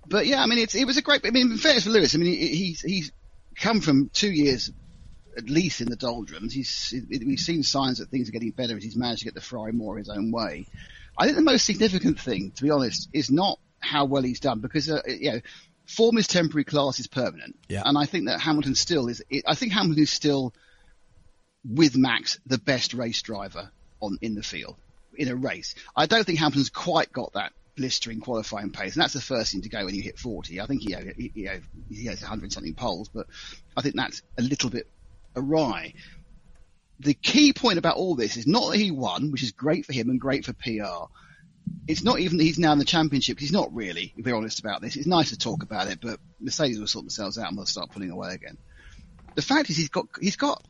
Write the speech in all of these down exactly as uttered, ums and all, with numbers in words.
but yeah, I mean, it's, it was a great, I mean, in fairness for Lewis, I mean, he, he's, he's come from two years at least in the doldrums. He's, we've seen signs that things are getting better as he's managed to get the Ferrari more his own way. I think the most significant thing, to be honest, is not how well he's done, because, uh, you know, form is temporary, class is permanent. Yeah. And I think that Hamilton still is, I think Hamilton is still, with Max, the best race driver on in the field, in a race. I don't think Hamilton's quite got that blistering qualifying pace, and that's the first thing to go when you hit forty. I think he, he, he, he has one hundred something poles, but I think that's a little bit awry. The key point about all this is not that he won, which is great for him and great for P R. It's not even that he's now in the championship. He's not really, if we're honest about this. It's nice to talk about it, but Mercedes will sort themselves out and they'll start pulling away again. The fact is, he's got, he's got,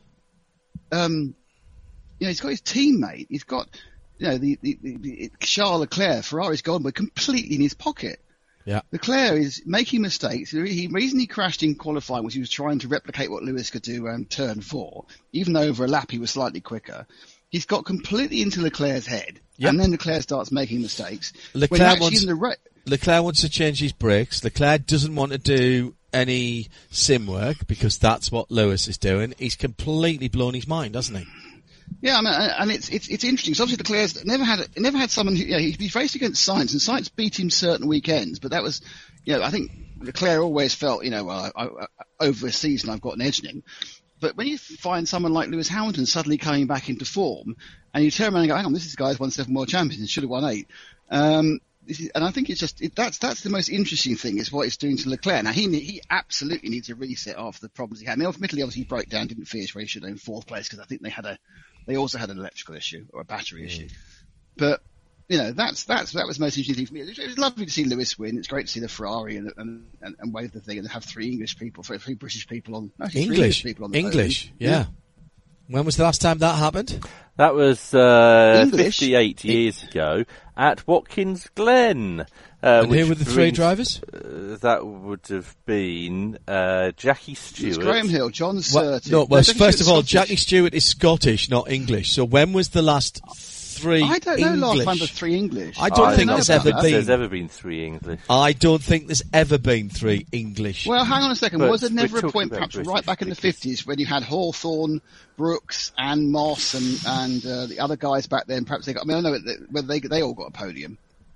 um, you know, he's got his teammate. He's got, you know, the, the, the Charles Leclerc, Ferrari's gone, but completely in his pocket. Yeah. Leclerc is making mistakes. The reason he crashed in qualifying was he was trying to replicate what Lewis could do around turn four, even though over a lap he was slightly quicker. He's got completely into Leclerc's head, yep. and then Leclerc starts making mistakes. Leclerc wants, ra- Leclerc wants to change his brakes. Leclerc doesn't want to do any sim work because that's what Lewis is doing. He's completely blown his mind, hasn't he? Yeah, I mean, and it's it's it's interesting. So obviously Leclerc's never had never had someone who, you know, he's raced against Sainz, and Sainz beat him certain weekends, but that was, you know, I think Leclerc always felt, you know, well, I, I, over a season I've got an edge in him. But when you find someone like Lewis Hamilton suddenly coming back into form, and you turn around and go, hang on, this is the guy who's won seven world champions, should have won eight. Um, this is, and I think it's just, it, that's, that's the most interesting thing, is what it's doing to Leclerc. Now, he he absolutely needs a reset after the problems he had. I mean, ultimately, obviously, he broke down, didn't finish where he should have in fourth place, because I think they had a, they also had an electrical issue, or a battery mm. issue. But, you know, that's, that's, that was the most interesting thing for me. It was lovely to see Lewis win. It's great to see the Ferrari and, and, and, and wave the thing and have three English people, three British people on, actually, English, three English people on the English, podium. yeah. yeah. When was the last time that happened? That was, uh, fifty-eight years ago at Watkins Glen. Uh, and who were the three brings, drivers? Uh, that would have been, uh, Jackie Stewart. It's Graham Hill, John Surtees. Well, no, well, no, first of all, Scottish. Jackie Stewart is Scottish, not English. So when was the last three I don't know English? last time there's three English. I don't I think there's ever that. been. There's ever been three English. I don't think there's ever been three English. Well, hang on a second. But was there never a point, perhaps British right back in the fifties, when you had Hawthorne, Brooks, and Moss, and and uh, the other guys back then? Perhaps they got. I mean, I know whether they they all got a podium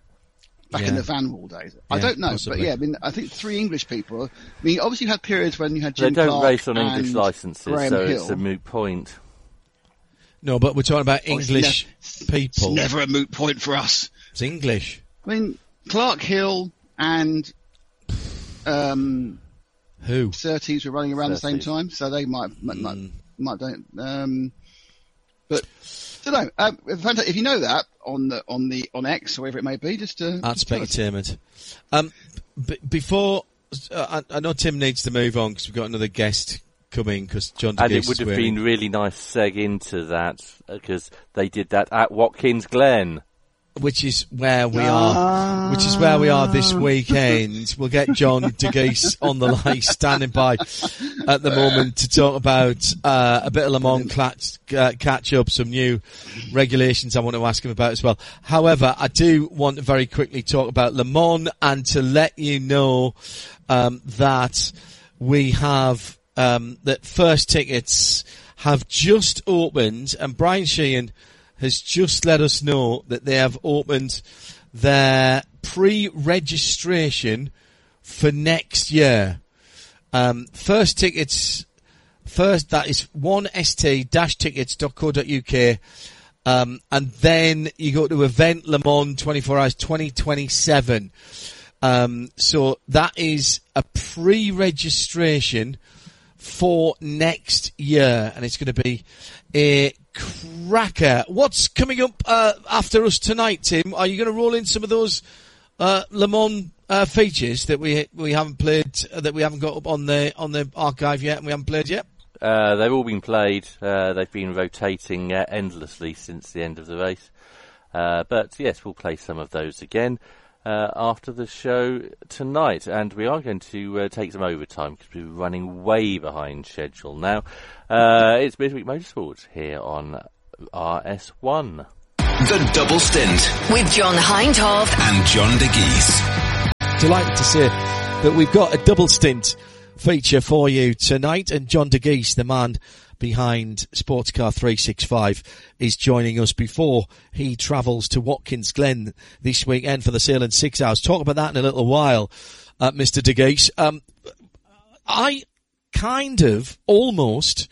back yeah. in the Van Wall days. Yeah, I don't know, possibly. but yeah, I mean, I think three English people. I mean, obviously you had periods when you had Jim They don't Clark race on and English licenses, Graham so Hill. it's a moot point. No, but we're talking about Oh, English it's nev- people. It's never a moot point for us. It's English. I mean, Clark Hill and um, who Surtees were running around Surtees. the same time, so they might might, mm. might, might don't. Um, but I don't know. Um, if you know that on the on the on X or wherever it may be, just uh, at Spectainment. Um, b- before uh, I, I know Tim needs to move on because we've got another guest coming, because John and DeGeese it would have wearing... been really nice seg into that, because they did that at Watkins Glen, which is where we ah. are. Which is where we are this weekend. We'll get John DeGeese on the line, standing by at the moment to talk about uh, a bit of Le Mans catch, uh, catch up, some new regulations I want to ask him about as well. However, I do want to very quickly talk about Le Mans, and to let you know um, that we have. Um, that first tickets have just opened, and Brian Sheehan has just let us know that they have opened their pre-registration for next year. Um, first tickets, first, that is one s t dash tickets dot co dot u k, um, and then you go to Event Le Mans twenty-four hours twenty twenty-seven. Um, so that is a pre-registration for next year, and it's going to be a cracker. What's coming up uh, after us tonight, Tim? Are you going to roll in some of those uh, Le Mans uh, features that we we haven't played, uh, that we haven't got up on the on the archive yet, and we haven't played yet? Uh, they've all been played. Uh, they've been rotating uh, endlessly since the end of the race. Uh, but yes, we'll play some of those again Uh, after the show tonight, and we are going to uh, take some overtime because we're running way behind schedule now. Uh, it's Midweek Motorsport here on R S one. The Double Stint with John Hindhaugh and John DeGeese. delighted to say that we've got a double stint feature for you tonight, and John de Geus, the man behind Sportscar three sixty-five, is joining us before he travels to Watkins Glen this weekend for the Sale in Six Hours. Talk about that in a little while, uh, Mister de Geus. Um, I kind of almost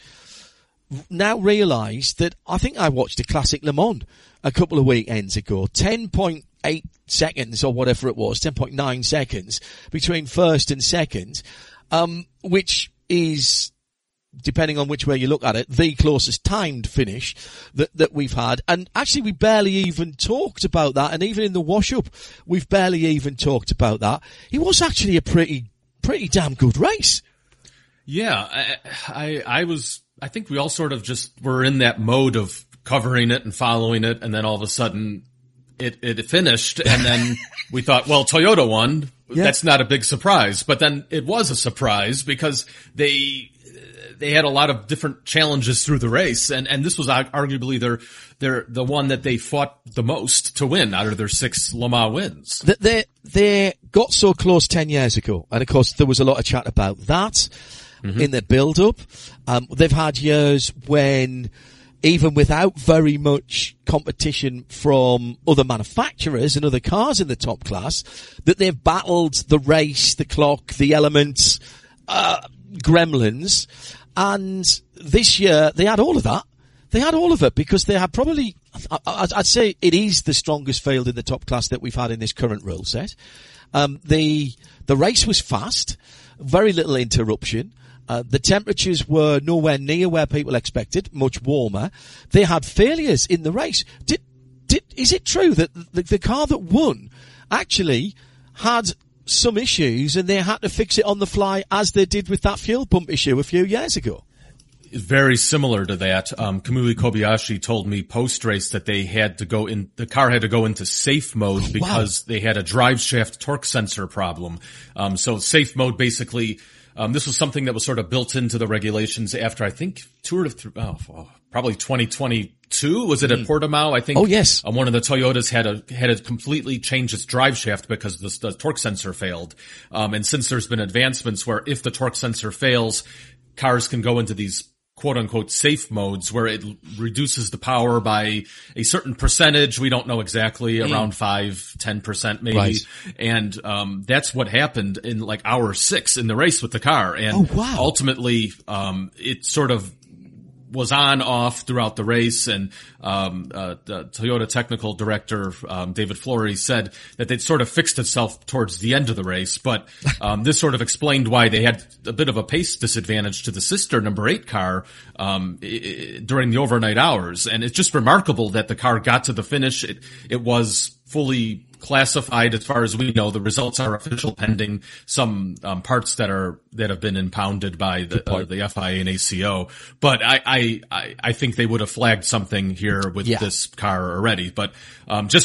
now realise that I think I watched a Classic Le Mans a couple of weekends ago. ten point eight seconds or whatever it was, ten point nine seconds between first and second, um, which is, depending on which way you look at it, the closest timed finish that, that we've had. And actually we barely even talked about that. And even in the wash-up, we've barely even talked about that. It was actually a pretty, pretty damn good race. Yeah, I, I, I was, I think we all sort of just were in that mode of covering it and following it, and then all of a sudden it, it finished, and then we thought, well, Toyota won. Yeah. That's not a big surprise. But then it was a surprise because they, they had a lot of different challenges through the race, and, and this was arguably their, their, the one that they fought the most to win out of their six Le Mans wins. They, they got so close ten years ago, and of course there was a lot of chat about that. Mm-hmm. In their build-up. Um, they've had years when, even without very much competition from other manufacturers and other cars in the top class, that they've battled the race, the clock, the elements, uh, gremlins. And this year, they had all of that. They had all of it because they had probably, I'd say it is the strongest field in the top class that we've had in this current rule set. Um, the, the race was fast, very little interruption. Uh, the temperatures were nowhere near where people expected, much warmer. They had failures in the race. Did, did, is it true that the, the car that won actually had some issues and they had to fix it on the fly as they did with that fuel pump issue a few years ago? Very similar to that. Um, Kamui Kobayashi told me post-race that they had to go in, the car had to go into safe mode oh, because wow. they had a drive shaft torque sensor problem. Um, so safe mode basically, Um, this was something that was sort of built into the regulations after, I think, two or three, oh, oh, probably twenty twenty-two. Was it mm. at Portimao? I think. Oh, yes. Um, one of the Toyotas had a, had to completely change its drive shaft because the, the torque sensor failed. Um, and since there's been advancements where if the torque sensor fails, cars can go into these quote unquote safe modes where it reduces the power by a certain percentage. We don't know exactly, mm. around five, ten percent maybe. Right. And, um, that's what happened in like hour six in the race with the car. And oh, wow. ultimately, um, it sort of was on off throughout the race, and um uh the Toyota technical director um David Flory said that they'd sort of fixed itself towards the end of the race, but um this sort of explained why they had a bit of a pace disadvantage to the sister number eight car um I- during the overnight hours. And it's just remarkable that the car got to the finish. It it was fully classified as far as we know. The results are official pending some um, parts that are that have been impounded by the uh, the F I A and A C O. But I I I think they would have flagged something here with yeah. this car already. But um just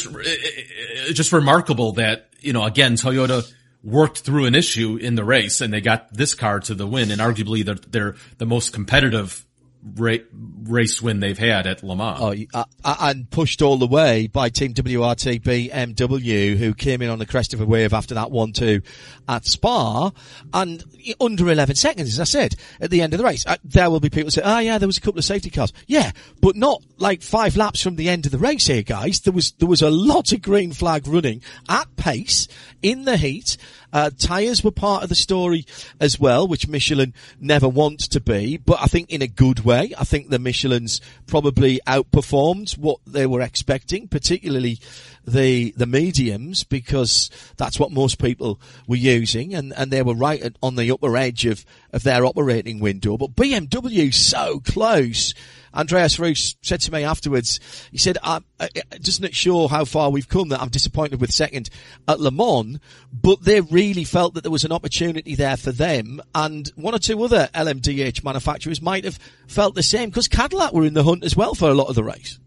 just remarkable that, you know, again, Toyota worked through an issue in the race and they got this car to the win, and arguably they're, they're the most competitive Ra- race win they've had at Le Mans. Oh, uh, and pushed all the way by Team W R T B M W, who came in on the crest of a wave after that one two at Spa, and under eleven seconds, as I said, at the end of the race. Uh, there will be people say, oh yeah, there was a couple of safety cars. Yeah, but not like five laps from the end of the race here, guys. There was, there was a lot of green flag running at pace in the heat. Uh, tyres were part of the story as well, which Michelin never wants to be, but I think in a good way. I think the Michelins probably outperformed what they were expecting, particularly the the mediums, because that's what most people were using, and, and they were right at, on the upper edge of, of their operating window. But B M W so close. Andreas Roos said to me afterwards, he said, I'm, uh, just not sure how far we've come, that I'm disappointed with second at Le Mans, but they really felt that there was an opportunity there for them, and one or two other L M D H manufacturers might have felt the same, because Cadillac were in the hunt as well for a lot of the race.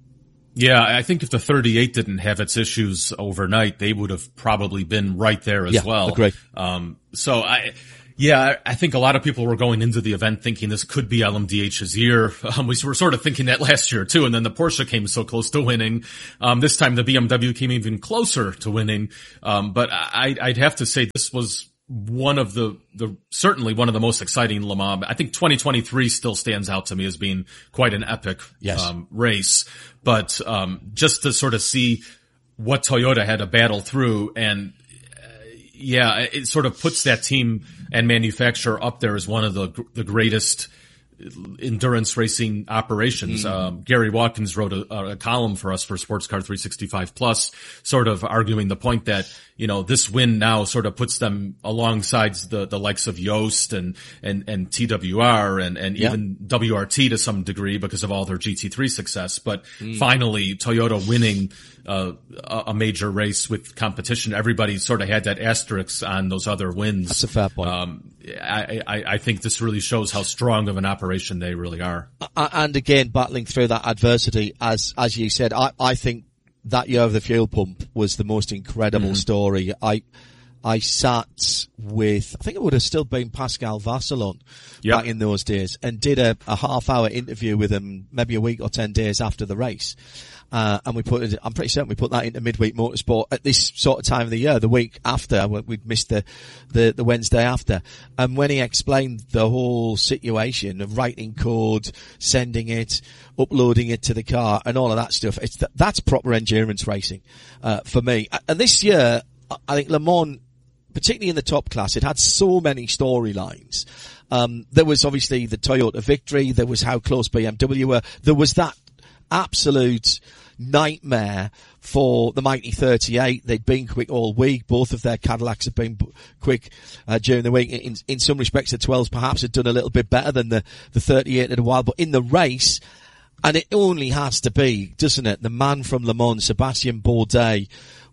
Yeah, I think if the thirty-eight didn't have its issues overnight, they would have probably been right there as yeah, well. Agree. Um, so I, yeah, I think a lot of people were going into the event thinking this could be L M D H's year. Um, we were sort of thinking that last year too, and then the Porsche came so close to winning. Um, this time the B M W came even closer to winning. Um, but I, I'd have to say this was one of the, the, certainly one of the most exciting Le Mans. I think twenty twenty-three still stands out to me as being quite an epic, yes. um, race. But, um, just to sort of see what Toyota had to battle through, and, uh, yeah, it sort of puts that team and manufacturer up there as one of the, the greatest endurance racing operations. Mm. Um, Gary Watkins wrote a, a column for us for Sports Car three sixty-five Plus, sort of arguing the point that, you know, this win now sort of puts them alongside the, the likes of Yost and, and, and T W R and, and yeah. even W R T to some degree because of all their G T three success. But mm. finally, Toyota winning, uh, a major race with competition. Everybody sort of had that asterisk on those other wins. That's a fair point. Um, I, I, I think this really shows how strong of an operation they really are. And again, battling through that adversity, as, as you said, I, I think that year of the fuel pump was the most incredible mm-hmm. story. I, I sat with, I think it would have still been Pascal Vasselon yep. back in those days, and did a, a half hour interview with him maybe a week or ten days after the race. Uh, and we put it, I'm pretty certain we put that into Midweek Motorsport at this sort of time of the year, the week after, we'd missed the, the, the Wednesday after. And when he explained the whole situation of writing code, sending it, uploading it to the car and all of that stuff, it's, th- that's proper endurance racing, uh, for me. And this year, I think Le Mans, particularly in the top class, it had so many storylines. Um, there was obviously the Toyota victory. There was how close B M W were. There was that absolute nightmare for the mighty thirty-eight. They'd been quick all week. Both of their Cadillacs have been quick uh, during the week. In, in some respects, the twelves perhaps had done a little bit better than the, the thirty-eight in a while. But in the race, and it only has to be, doesn't it, the man from Le Mans, Sébastien Bourdais,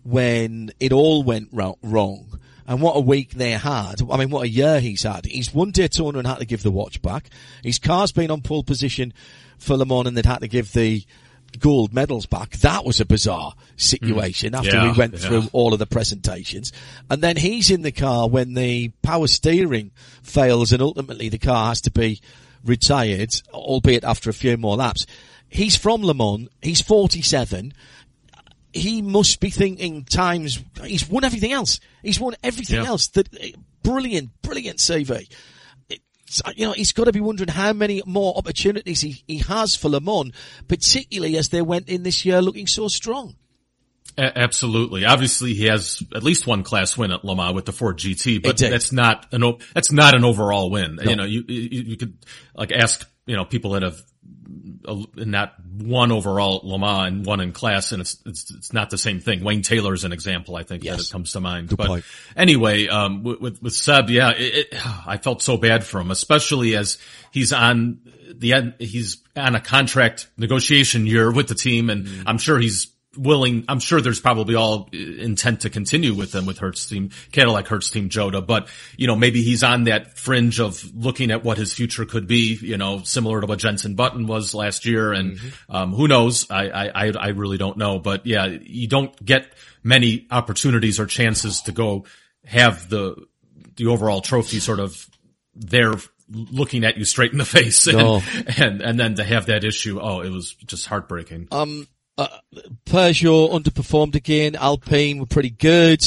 when it all went wrong. And what a week they had. I mean, what a year he's had. He's won Daytona and had to give the watch back. His car's been on pole position for Le Mans and they'd had to give the gold medals back. That was a bizarre situation mm. after yeah, we went yeah. through all of the presentations. And then he's in the car when the power steering fails and ultimately the car has to be retired, albeit after a few more laps. He's from Le Mans. He's forty-seven. He must be thinking times, he's won everything else. He's won everything yeah. else. That brilliant, brilliant C V. It's, you know, he's got to be wondering how many more opportunities he, he has for Le Mans, particularly as they went in this year looking so strong. A- absolutely. Obviously, he has at least one class win at Le Mans with the Ford G T, but that's not an, that's not an overall win. No. You know, you, you, you could like ask, you know, people that have not one overall Le Mans and one in class, and it's, it's, it's not the same thing. Wayne Taylor is an example, I think, yes. that it comes to mind. Good but point. Anyway, um, with, with, with Seb, yeah, it, it, I felt so bad for him, especially as he's on the end, he's on a contract negotiation year with the team, and mm. I'm sure he's willing, I'm sure there's probably all intent to continue with them with Hertz team, Cadillac Hertz team Jota, but, you know, maybe he's on that fringe of looking at what his future could be, you know, similar to what Jenson Button was last year. And, mm-hmm. um, who knows? I, I, I really don't know, but yeah, you don't get many opportunities or chances to go have the, the overall trophy sort of there looking at you straight in the face. And, no. and, and then to have that issue, oh, it was just heartbreaking. Um, Uh, Peugeot underperformed again. Alpine were pretty good.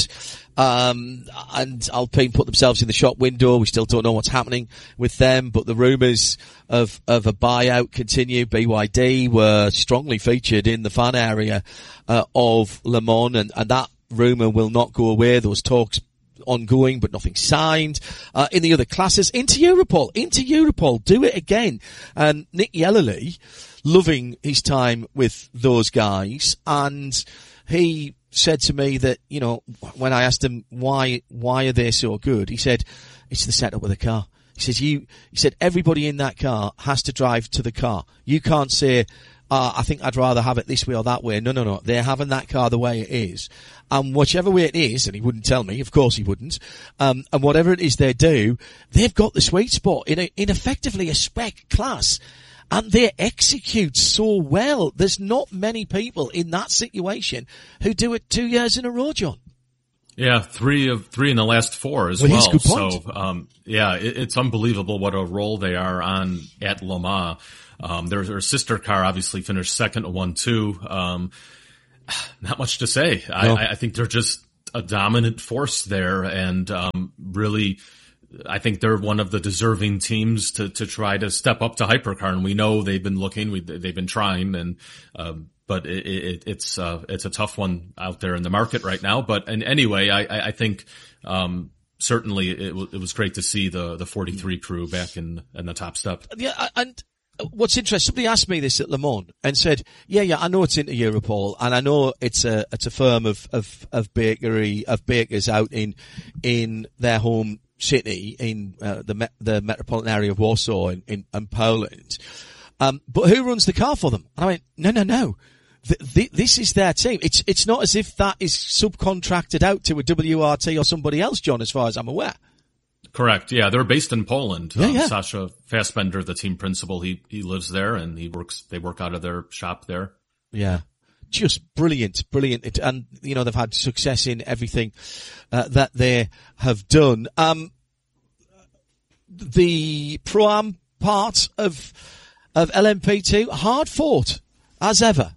Um, and Alpine put themselves in the shop window. We still don't know what's happening with them, but the rumours of, of a buyout continue. B Y D were strongly featured in the fan area, uh, of Le Mans, and, and that rumour will not go away. Those talks ongoing, but nothing signed. Uh, in the other classes, into Europol, into Europol, do it again. And Nick Yellerly, loving his time with those guys, and he said to me that, you know, when I asked him why, why are they so good, he said, it's the setup of the car. He says, you, he said, everybody in that car has to drive to the car. You can't say, uh, I think I'd rather have it this way or that way. No, no, no. They're having that car the way it is. And whichever way it is, and he wouldn't tell me, of course he wouldn't, um, and whatever it is they do, they've got the sweet spot in a, in effectively a spec class. and they execute so well. There's not many people in that situation who do it two years in a row, John. Yeah, three of three in the last four as well. well. Good point. So, um, yeah, it, it's unbelievable what a role they are on at Le Mans. Um, their, their sister car obviously finished second, one two. Um, not much to say. No. I, I think they're just a dominant force there, and um, really. I think they're one of the deserving teams to, to try to step up to hypercar, and we know they've been looking, we, they've been trying, and um, but it, it, it's uh, it's a tough one out there in the market right now. But and anyway, I, I think um, certainly it, w- it was great to see the the forty-three crew back in in the top step. Yeah, and what's interesting, somebody asked me this at Le Mans and said, "Yeah, yeah, I know it's into Europol, and I know it's a it's a firm of of of bakery of bakers out in in their home city in uh, the me- the metropolitan area of Warsaw in, in, in Poland. Um, but who runs the car for them?" And I went, no, no, no. Th- th- this is their team. It's it's not as if that is subcontracted out to a W R T or somebody else, John, as far as I'm aware. Correct. Yeah, they're based in Poland. Yeah, um, yeah. Sasha Fassbender, the team principal, he he lives there and he works. They work out of their shop there. Yeah. Just brilliant, brilliant. It, and, you know, they've had success in everything uh, that they have done. Um, the Pro-Am part of, of L M P two, hard fought, as ever.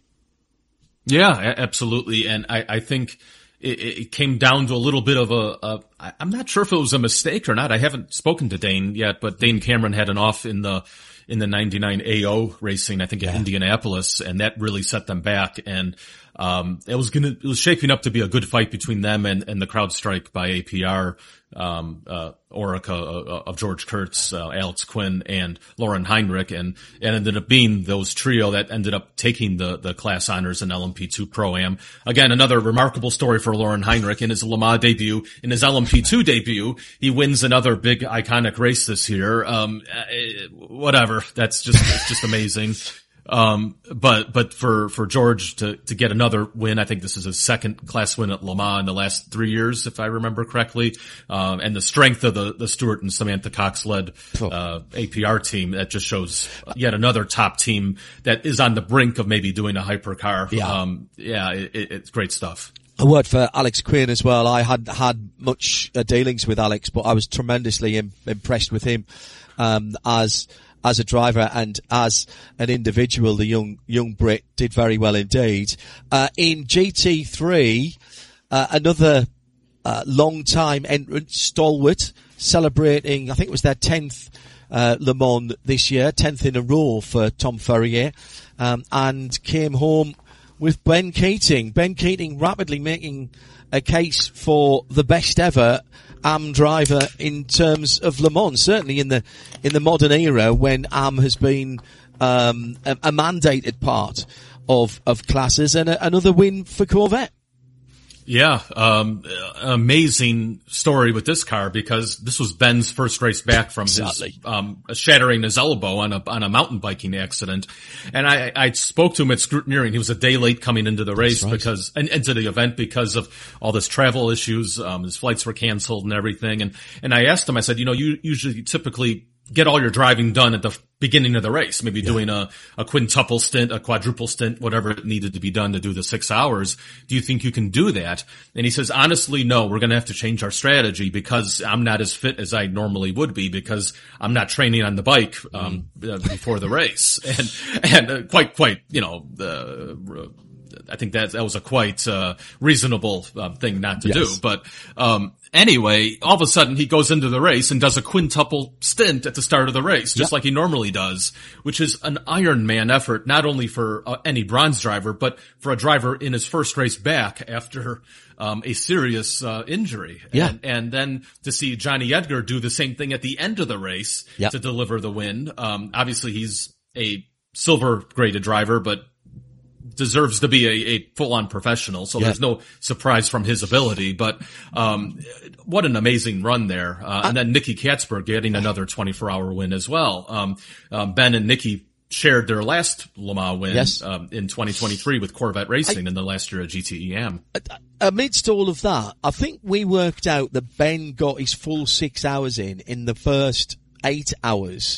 Yeah, a- absolutely. And I, I think it, it came down to a little bit of a, a, I'm not sure if it was a mistake or not. I haven't spoken to Dane yet, but Dane Cameron had an off in the, in the ninety-nine A O racing, I think at Yeah. Indianapolis, and that really set them back. And, um, it was gonna, it was shaping up to be a good fight between them and, and the CrowdStrike by A P R, um, uh, Orica uh, of George Kurtz, uh, Alex Quinn and Lauren Heinrich, and, and ended up being those trio that ended up taking the, the class honors in L M P two Pro-Am. Again, another remarkable story for Lauren Heinrich in his Le Mans debut. In his L M P two debut, he wins another big iconic race this year. Um, uh, whatever. That's just, it's just amazing. Um, but, but for, for George to, to get another win, I think this is his second class win at Le Mans in the last three years, if I remember correctly. Um, and the strength of the, the Stewart and Samantha Cox led, uh, A P R team, that just shows yet another top team that is on the brink of maybe doing a hypercar. Yeah. Um, yeah, it, it's great stuff. A word for Alex Quinn as well. I hadn't had much uh, dealings with Alex, but I was tremendously im- impressed with him, um, as, as a driver and as an individual. The young, young Brit did very well indeed. Uh, in G T three, uh, another, uh, long time entrant, stalwart, celebrating, I think it was their tenth, uh, Le Mans this year, tenth in a row for Tom Ferrier, um, and came home with Ben Keating. Ben Keating rapidly making a case for the best ever A M driver in terms of Le Mans, certainly in the in the modern era when A M has been um, a, a mandated part of of classes, and a, another win for Corvette. Yeah, um, amazing story with this car because this was Ben's first race back from Exactly. his um, shattering his elbow on a on a mountain biking accident, and I I spoke to him at Scrutineering. He was a day late coming into the race right. because and into the event because of all this travel issues. Um, his flights were canceled and everything, and and I asked him. I said, you know, you usually typically get all your driving done at the beginning of the race, maybe yeah. doing a, a quintuple stint, a quadruple stint, whatever it needed to be done to do the six hours. Do you think you can do that? And he says, honestly, no, we're going to have to change our strategy because I'm not as fit as I normally would be because I'm not training on the bike, um, mm. uh, before the race. And, and uh, quite, quite, you know, uh, I think that that was a quite uh, reasonable uh, thing not to yes. do. But um anyway, all of a sudden he goes into the race and does a quintuple stint at the start of the race, just yep. like he normally does, which is an Ironman effort, not only for uh, any bronze driver, but for a driver in his first race back after um a serious uh, injury. Yeah. And, and then to see Johnny Edgar do the same thing at the end of the race yep. to deliver the win. Um obviously he's a silver graded driver, but deserves to be a, a full-on professional, so yeah. there's no surprise from his ability. But um what an amazing run there. Uh, and then Nicky Katzberg getting another twenty-four hour win as well. Um, um Ben and Nicky shared their last Le Mans win yes. um, in twenty twenty-three with Corvette Racing I, in the last year of G T E M. Amidst all of that, I think we worked out that Ben got his full six hours in in the first eight hours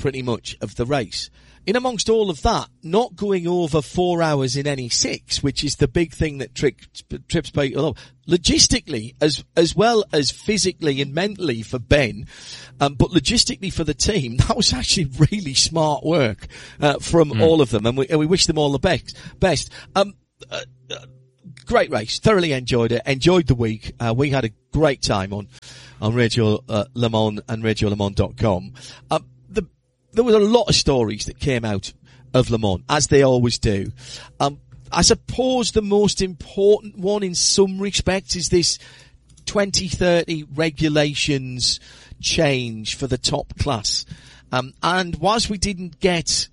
pretty much of the race. In amongst all of that, not going over four hours in any six, which is the big thing that trips, trips people up. Logistically, as, as well as physically and mentally for Ben, um, but logistically for the team, that was actually really smart work, uh, from mm. all of them. And we, and we wish them all the best, best. Um, uh, uh, great race. Thoroughly enjoyed it. Enjoyed the week. Uh, we had a great time on, on Radio uh, Le Mans and radio le mans dot com. Um, the, There were a lot of stories that came out of Le Mans, as they always do. Um, I suppose the most important one in some respects is this twenty thirty regulations change for the top class. Um, and whilst we didn't get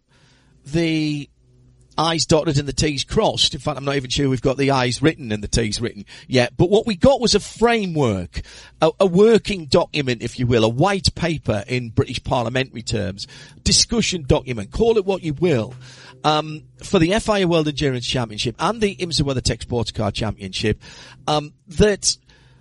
the I's dotted and the T's crossed, in fact I'm not even sure we've got the I's written and the T's written yet, but what we got was a framework, a, a working document, if you will, a white paper in British parliamentary terms, discussion document, call it what you will, um, for the F I A World Endurance Championship and the IMSA WeatherTech Sports Car Championship, um, that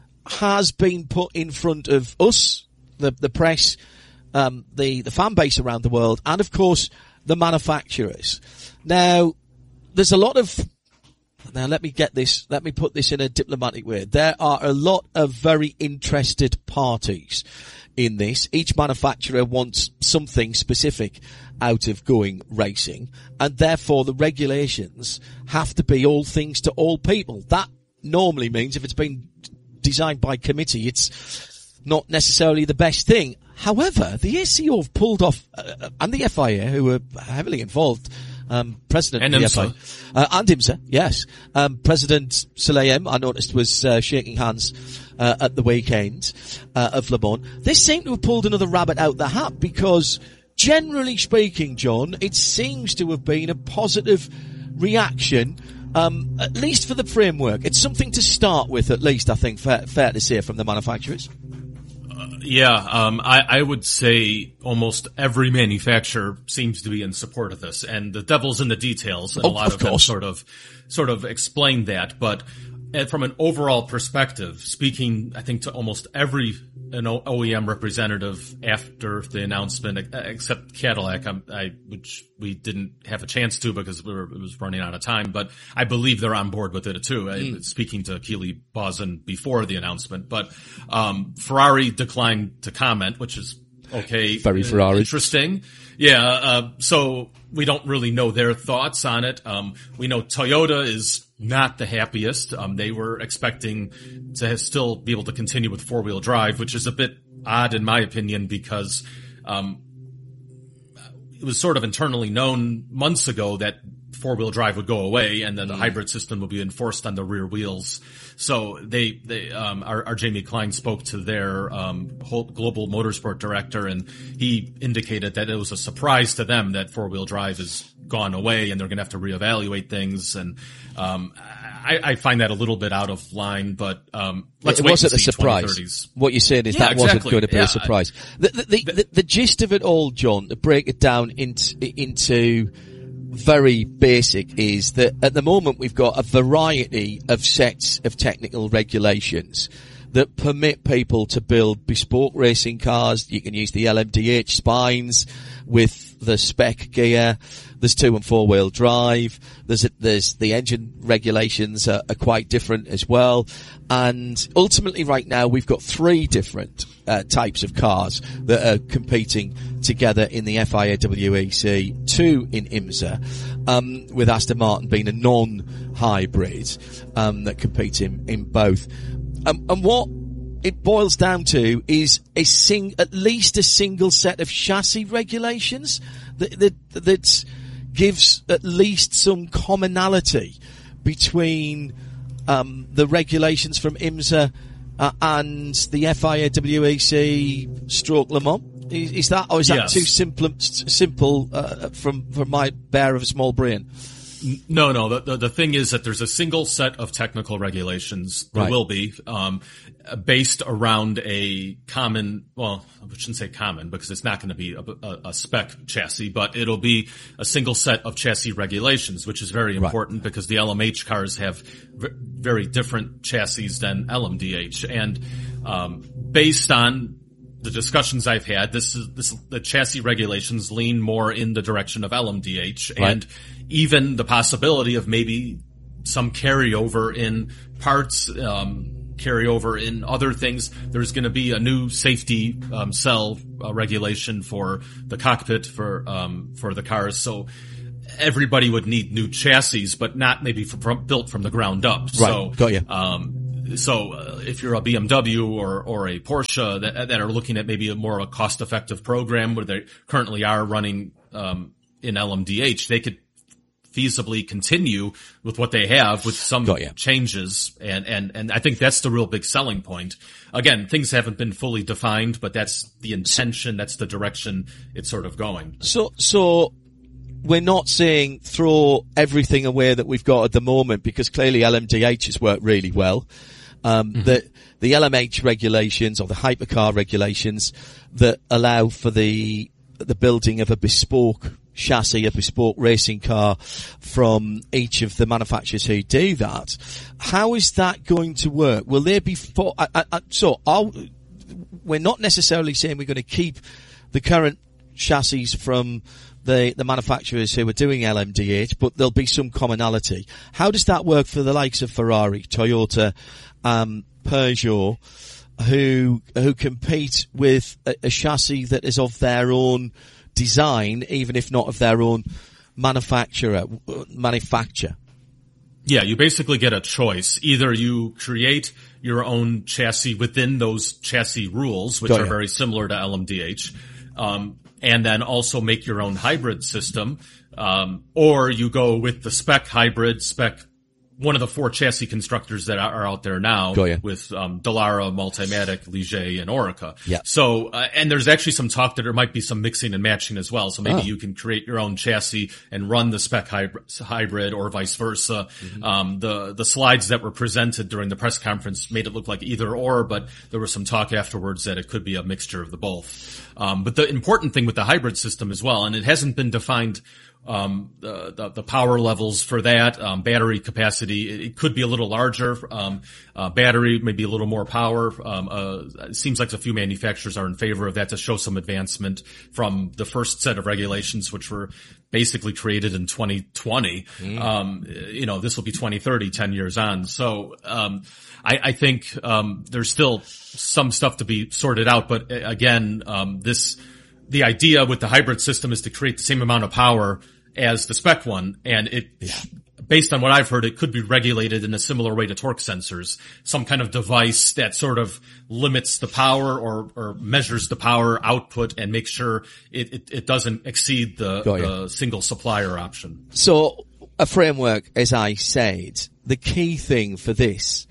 has been put in front of us, the, the press, um, the, the fan base around the world, and of course the manufacturers. Now, there's a lot of, now let me get this, let me put this in a diplomatic way. There are a lot of very interested parties in this. Each manufacturer wants something specific out of going racing, and therefore the regulations have to be all things to all people. That normally means if it's been designed by committee, it's not necessarily the best thing. However, the A C O have pulled off, uh, and the F I A, who were heavily involved, Um, President and of the IMSA. F I A, uh, and IMSA, yes. Um, President Sulayem, I noticed, was uh, shaking hands uh, at the weekend uh, of Le Mans. They seem to have pulled another rabbit out the hat because, generally speaking, John, it seems to have been a positive reaction, um, at least for the framework. It's something to start with, at least, I think, fair, fair to say, from the manufacturers. Yeah, um, I, I would say almost every manufacturer seems to be in support of this, and the devil's in the details, and oh, a lot of, of them course. sort of, sort of explain that. But from an overall perspective, speaking, I think to almost every an O E M representative after the announcement, except Cadillac, I, I, which we didn't have a chance to because we were, it was running out of time, but I believe they're on board with it too. Mm. I, speaking to Keely Bawson before the announcement, but um Ferrari declined to comment, which is okay. Very Ferrari. Interesting. Yeah, uh, so we don't really know their thoughts on it. Um, we know Toyota is not the happiest. Um, they were expecting to still be able to continue with four-wheel drive, which is a bit odd in my opinion because, um, it was sort of internally known months ago that four-wheel drive would go away and then the mm. hybrid system would be enforced on the rear wheels. So they, they, um, our, our Jamie Klein spoke to their, um, whole global motorsport director, and he indicated that it was a surprise to them that four-wheel drive has gone away and they're going to have to reevaluate things. And, um, I, I find that a little bit out of line, but, um, let's it wait wasn't and see a surprise. What you're saying is yeah, that exactly. wasn't going to be yeah. a surprise. The, the, the, the, the gist of it all, John, to break it down into, into, very basic, is that at the moment we've got a variety of sets of technical regulations that permit people to build bespoke racing cars. You can use the L M D H spines with the spec gear. There's two and four wheel drive. There's a, there's the engine regulations are, are quite different as well. And ultimately right now we've got three different uh, types of cars that are competing together in the F I A W E C, two in IMSA, um, with Aston Martin being a non-hybrid, um, that competes in, in both. Um, and what it boils down to is a sing, at least a single set of chassis regulations that, that, that gives at least some commonality between, um, the regulations from IMSA, uh, and the F I A W E C stroke Le Mans. Is, is that, or is that yes. too simple, simple, uh, from, from my bare of a small brain? No, no. The, the the thing is that there's a single set of technical regulations. There right. will be um based around a common. Well, I shouldn't say common because it's not going to be a, a, a spec chassis, but it'll be a single set of chassis regulations, which is very important right. because the L M H cars have v- very different chassis than L M D H, and um based on the discussions I've had, this is this the chassis regulations lean more in the direction of L M D H, right. and even the possibility of maybe some carryover in parts, um, carryover in other things. There's going to be a new safety um, cell uh, regulation for the cockpit for um, for the cars, so everybody would need new chassis, but not maybe from, from, built from the ground up. Right. So, Got you. Um, so uh, if you're a B M W or or a Porsche that that are looking at maybe a more a cost effective program where they currently are running um, in L M D H, they could feasibly continue with what they have with some changes, and, and, and I think that's the real big selling point. Again, things haven't been fully defined, but that's the intention, that's the direction it's sort of going. So, so we're not saying throw everything away that we've got at the moment, because clearly L M D H has worked really well. Um, mm-hmm. the, the L M H regulations or the hypercar regulations that allow for the, the building of a bespoke chassis, a bespoke racing car from each of the manufacturers who do that. How is that going to work? Will there be for, I, I, so I'll, we're not necessarily saying we're going to keep the current chassis from the, the manufacturers who are doing L M D H, but there'll be some commonality. How does that work for the likes of Ferrari, Toyota, um, Peugeot, who, who compete with a, a chassis that is of their own design, even if not of their own manufacturer, manufacture? Yeah, you basically get a choice. Either you create your own chassis within those chassis rules, which Got are you. very similar to L M D H, um, and then also make your own hybrid system, um, or you go with the spec hybrid, spec one of the four chassis constructors that are out there now with um, Dallara, Multimatic, Ligier, and Orica. Yeah. So, uh, and there's actually some talk that there might be some mixing and matching as well. So maybe Oh. you can create your own chassis and run the spec hybrid, hybrid or vice versa. Mm-hmm. Um, the the slides that were presented during the press conference made it look like either or, but there was some talk afterwards that it could be a mixture of the both. Um, but the important thing with the hybrid system as well, and it hasn't been defined. Um, the, the, the power levels for that, um, battery capacity, it, it could be a little larger, um, uh, battery, maybe a little more power. Um, uh, it seems like a few manufacturers are in favor of that to show some advancement from the first set of regulations, which were basically created in twenty twenty. Mm. Um, you know, this will be twenty thirty, ten years on. So, um, I, I think, um, there's still some stuff to be sorted out, but again, um, this, the idea with the hybrid system is to create the same amount of power as the spec one, and it, yeah. based on what I've heard, it could be regulated in a similar way to torque sensors, some kind of device that sort of limits the power or, or measures the power output and makes sure it, it, it doesn't exceed the, the single supplier option. So, a framework, as I said, the key thing for this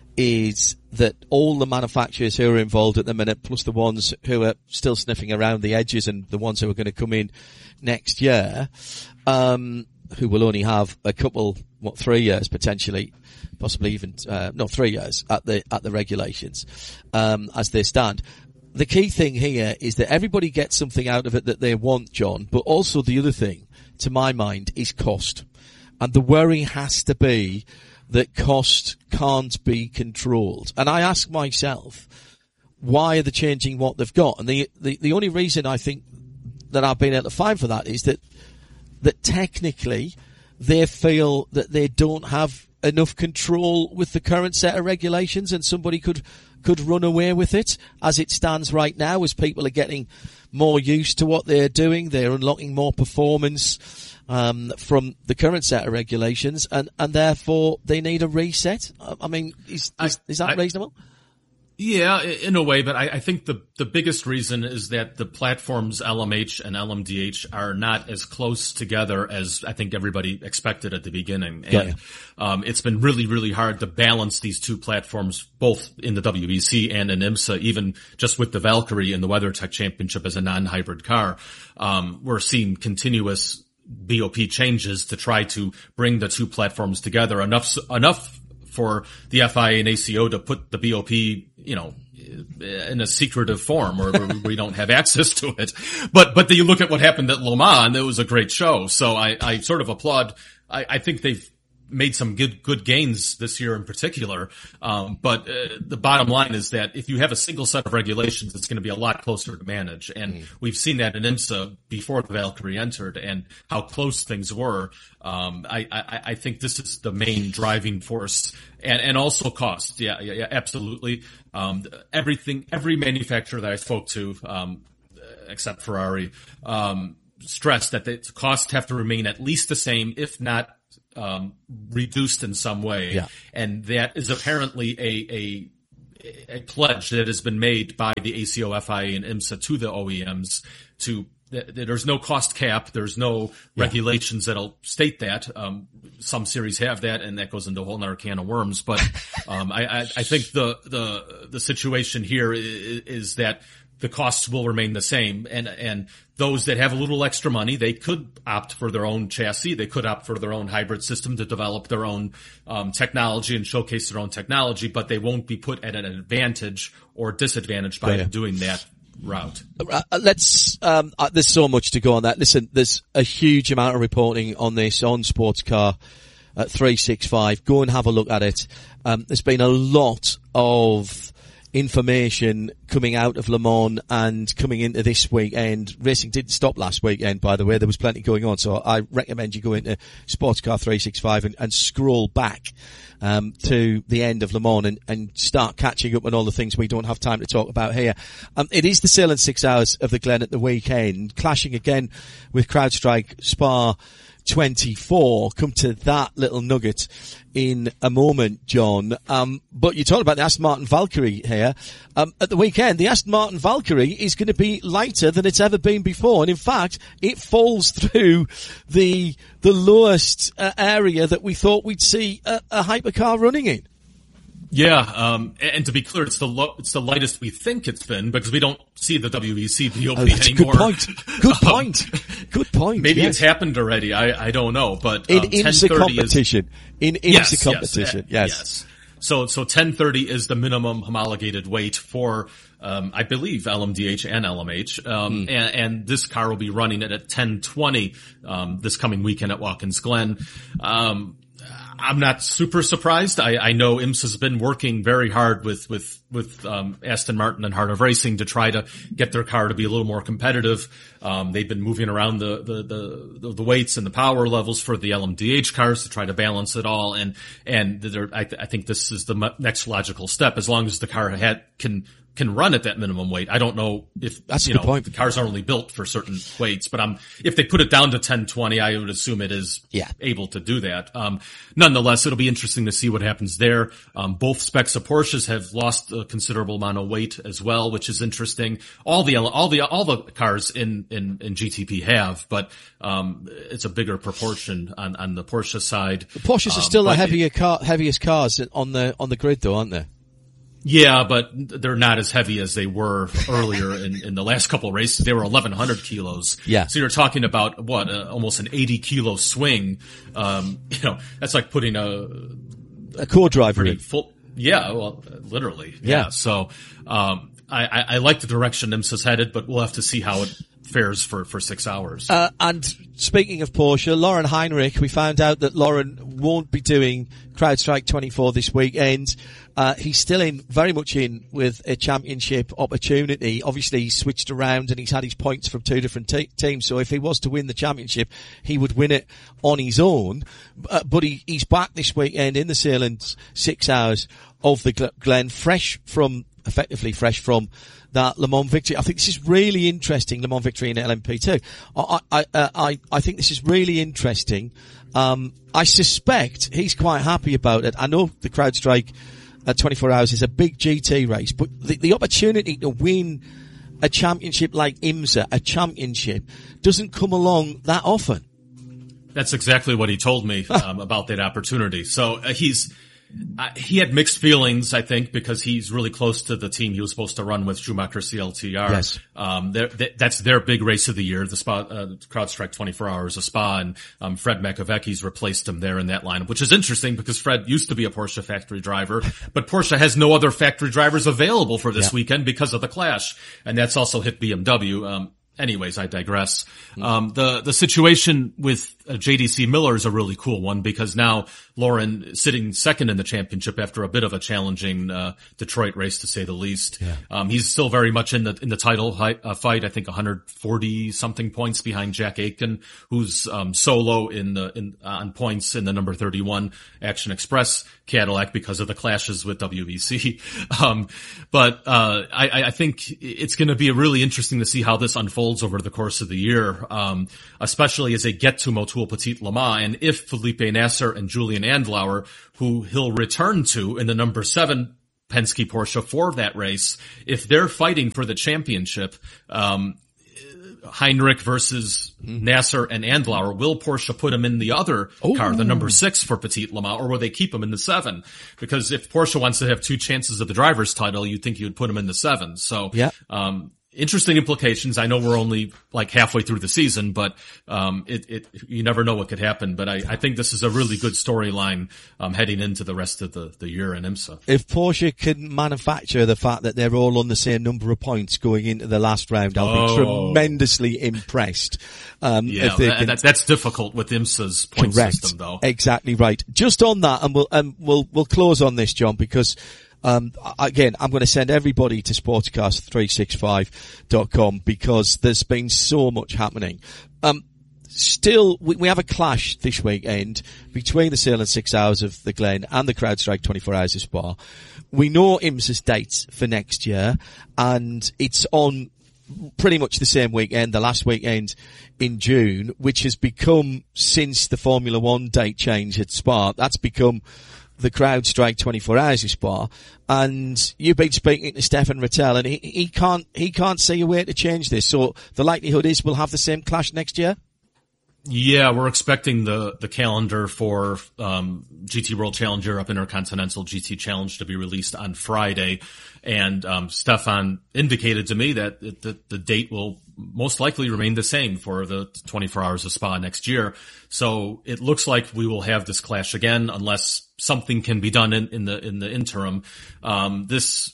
is that all the manufacturers who are involved at the minute, plus the ones who are still sniffing around the edges and the ones who are going to come in next year, um, who will only have a couple, what, three years potentially, possibly even, uh, no, three years at the, at the regulations, um, as they stand. The key thing here is that everybody gets something out of it that they want, John, but also the other thing, to my mind, is cost. And the worry has to be that cost can't be controlled. And I ask myself, why are they changing what they've got? And the, the, the only reason I think that I've been able to find for that is that, that technically they feel that they don't have enough control with the current set of regulations, and somebody could, could run away with it as it stands right now, as people are getting more used to what they're doing. They're unlocking more performance um, from the current set of regulations, and, and therefore they need a reset. I mean, is, is, is that I, reasonable? Yeah, in a way, but I, I think the, the biggest reason is that the platforms L M H and L M D H are not as close together as I think everybody expected at the beginning. And, um, it's been really, really hard to balance these two platforms, both in the W E C and in IMSA, even just with the Valkyrie in the WeatherTech Championship as a non-hybrid car. Um, we're seeing continuous B O P changes to try to bring the two platforms together enough, enough for the F I A and A C O to put the B O P, you know, in a secretive form or where we don't have access to it. But, but then you look at what happened at Le Mans, it was a great show. So I, I sort of applaud. I, I think they've made some good good gains this year in particular. Um, but uh, the bottom line is that if you have a single set of regulations, it's going to be a lot closer to manage. And mm. we've seen that in IMSA before the Valkyrie entered and how close things were. Um, I, I, I think this is the main driving force, and, and also cost. Yeah, yeah, yeah, absolutely. Um, everything, every manufacturer that I spoke to, um, except Ferrari, um, stressed that the costs have to remain at least the same, if not um, reduced in some way. Yeah. And that is apparently a, a, a pledge that has been made by the A C O, F I A, and IMSA to the O E Ms to, there's no cost cap. There's no yeah. regulations that'll state that. Um, some series have that, and that goes into a whole nother can of worms. But, um, I, I, I think the, the, the situation here is, is that the costs will remain the same, and, and those that have a little extra money, they could opt for their own chassis. They could opt for their own hybrid system to develop their own, um, technology and showcase their own technology, but they won't be put at an advantage or disadvantage by yeah. doing that route. Uh, let's, um, uh, there's so much to go on that. Listen, there's a huge amount of reporting on this on Sportscar at three sixty-five. Go and have a look at it. Um, there's been a lot of information coming out of Le Mans and coming into this weekend. Racing didn't stop last weekend, by the way. There was plenty going on, so I recommend you go into Sportscar three sixty-five and, and scroll back um, to the end of Le Mans and, and start catching up on all the things we don't have time to talk about here. Um, it is the Sailing Six Hours of the Glen at the weekend, clashing again with CrowdStrike Spa twenty-four. Come to that little nugget in a moment, John. Um, but you talked about the Aston Martin Valkyrie here. Um, at the weekend, the Aston Martin Valkyrie is going to be lighter than it's ever been before. And in fact, it falls through the, the lowest uh, area that we thought we'd see a, a hypercar running in. Yeah, um, and to be clear, it's the lo- it's the lightest we think it's been because we don't see the W E C D O P oh, that's anymore. Good point. Good point. Good point. Maybe yes. it's happened already. I, I don't know, but um, in IMSA competition, is, in IMSA yes, competition, yes, yes. yes. So so ten thirty is the minimum homologated weight for um, I believe L M D H and L M H, um, mm. and, and this car will be running it at ten twenty um, this coming weekend at Watkins Glen. Um, I'm not super surprised. I, I know IMSA's been working very hard with, with, with, um, Aston Martin and Heart of Racing to try to get their car to be a little more competitive. Um, they've been moving around the, the, the, the weights and the power levels for the L M D H cars to try to balance it all. And, and I, th- I think this is the next logical step as long as the car had, can, can run at that minimum weight. I don't know if, That's you a good know, point. the cars are only built for certain weights, but um, if they put it down to ten twenty, I would assume it is yeah. able to do that. Um, nonetheless, it'll be interesting to see what happens there. Um, both specs of Porsches have lost a considerable amount of weight as well, which is interesting. All the, all the, all the cars in, in, in G T P have, but, um, it's a bigger proportion on, on the Porsche side. The Porsches um, are still the heavier it, car, heaviest cars on the, on the grid though, aren't they? Yeah, but they're not as heavy as they were earlier in, in the last couple of races. They were eleven hundred kilos. Yeah. So you're talking about what, uh, almost an eighty kilo swing. Um, you know, that's like putting a a core driver in. Full. Yeah, well, literally. Yeah. yeah. So, um, I, I, I like the direction IMSA's headed, but we'll have to see how it fares for, for six hours. Uh, and speaking of Porsche, Lauren Heinrich, we found out that Lauren won't be doing CrowdStrike twenty-four this weekend. Uh, he's still in, very much in with a championship opportunity. Obviously he's switched around and he's had his points from two different te- teams. So if he was to win the championship, he would win it on his own. Uh, but he, he's back this weekend in the Sailing Six Hours of the Glen, fresh from, effectively fresh from that Le Mans victory. I think this is really interesting, Le Mans victory in L M P two. I, I, uh, I, I think this is really interesting. Um, I suspect he's quite happy about it. I know the CrowdStrike uh, twenty-four hours is a big G T race, but the, the opportunity to win a championship like IMSA, a championship, doesn't come along that often. That's exactly what he told me um, about that opportunity. So uh, he's Uh, he had mixed feelings, I think, because he's really close to the team he was supposed to run with, Schumacher C L T R. Yes. Um, they, that's their big race of the year, the Spa, uh, CrowdStrike twenty-four hours of Spa, and, um, Fred Makovecki's replaced him there in that lineup, which is interesting because Fred used to be a Porsche factory driver, but Porsche has no other factory drivers available for this yeah. weekend because of the clash. And that's also hit B M W. Um, anyways, I digress. Um, the, the situation with uh, J D C Miller is a really cool one because now Lauren sitting second in the championship after a bit of a challenging, uh, Detroit race to say the least. Yeah. Um, he's still very much in the, in the title hi- uh, fight. I think one hundred forty something points behind Jack Aitken, who's, um, solo in the, in, uh, on points in the number thirty-one Action Express Cadillac because of the clashes with W B C. Um, but, uh, I, I think it's going to be really interesting to see how this unfolds over the course of the year, um, especially as they get to Motul Petit Le Mans, and if Felipe Nasser and Julian Andlauer, who he'll return to in the number seven Penske Porsche for that race, if they're fighting for the championship, um, Heinrich versus Nasser and Andlauer, will Porsche put him in the other Ooh. car, the number six for Petit Le Mans, or will they keep him in the seven? Because if Porsche wants to have two chances of the driver's title, you'd think you would put him in the seven. So, yeah. um, interesting implications. I know we're only like halfway through the season, but um it, it you never know what could happen. But I, I think this is a really good storyline um heading into the rest of the, the year in IMSA. If Porsche can manufacture the fact that they're all on the same number of points going into the last round, I'll oh. be tremendously impressed. Um, yeah, if they that, can... that, that's difficult with IMSA's point Correct. system, though. Exactly right. Just on that, and we'll um, we'll we'll close on this, John, because. Um, again, I'm going to send everybody to sportscast three sixty-five dot com because there's been so much happening. Um, still, we, we have a clash this weekend between the Sale and Six Hours of the Glen and the CrowdStrike twenty-four Hours of Spa. We know IMSA's dates for next year, and it's on pretty much the same weekend, the last weekend in June, which has become, since the Formula One date change at Spa, that's become the CrowdStrike twenty-four Hours of Spa. And you've been speaking to Stefan Rattel, and he, he can't, he can't see a way to change this. So the likelihood is we'll have the same clash next year? Yeah, we're expecting the, the calendar for, um, G T World Challenge Europe Intercontinental G T Challenge to be released on Friday. And, um, Stefan indicated to me that the, the date will most likely remain the same for the twenty-four Hours of Spa next year. So it looks like we will have this clash again unless something can be done in, in the, in the interim. Um, this,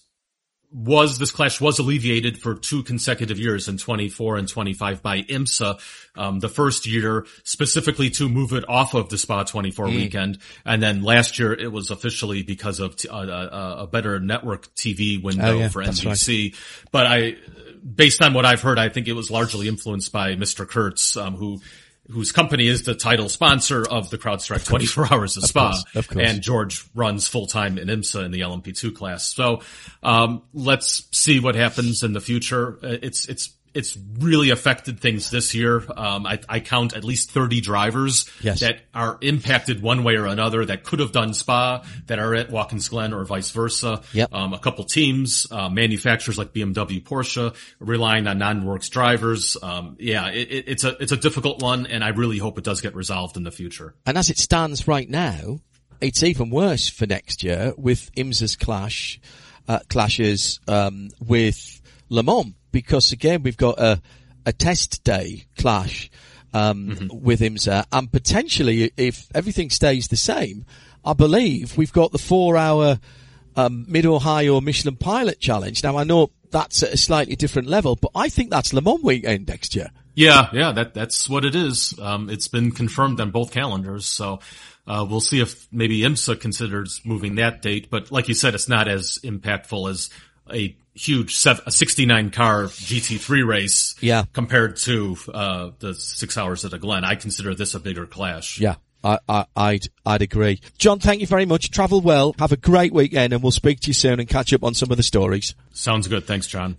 was, this clash was alleviated for two consecutive years in twenty-four and twenty-five by IMSA. Um, the first year specifically to move it off of the Spa twenty-four mm. weekend. And then last year it was officially because of t- uh, uh, a better network T V window oh, yeah, for N B C. Right. But I, based on what I've heard, I think it was largely influenced by Mister Kurtz, um, who, whose company is the title sponsor of the CrowdStrike twenty-four Hours of Spa. Of course, of course. And George runs full-time in IMSA in the L M P two class. So, um, let's see what happens in the future. It's, it's, it's really affected things this year. Um, I, I count at least thirty drivers yes. that are impacted one way or another that could have done Spa that are at Watkins Glen or vice versa. Yep. Um, a couple teams, uh, manufacturers like B M W, Porsche, relying on non-works drivers. Um, yeah, it, it, it's a, it's a difficult one, and I really hope it does get resolved in the future. And as it stands right now, it's even worse for next year with IMSA's clash, uh, clashes, um, with Le Mans. Because again, we've got a, a test day clash, um, mm-hmm. with IMSA, and potentially, if everything stays the same, I believe we've got the four hour, um, Mid-Ohio Michelin Pilot Challenge. Now I know that's at a slightly different level, but I think that's Le Mans weekend next year. Yeah, yeah, that, that's what it is. Um, it's been confirmed on both calendars, so, uh, we'll see if maybe IMSA considers moving that date, but like you said, it's not as impactful as a huge seven, a sixty-nine car G T three race yeah. compared to uh the six hours at a Glen. I consider this a bigger clash. Yeah, I, I, I'd, I'd agree. John, thank you very much. Travel well. Have a great weekend, and we'll speak to you soon and catch up on some of the stories. Sounds good. Thanks, John.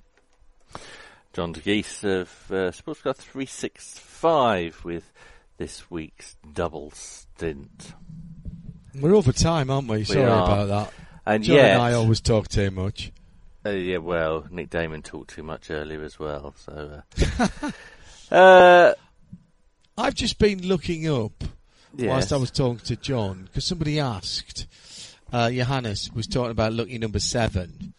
John DeGeese of uh, Sportscar three sixty-five with this week's double stint. We're over time, aren't we? we Sorry are. about that. And John yes, and I always talk too much. Uh, yeah, well, Nick Damon talked too much earlier as well, so... Uh, uh, I've just been looking up, yes. whilst I was talking to John, because somebody asked, uh, Johannes was talking about lucky number seven,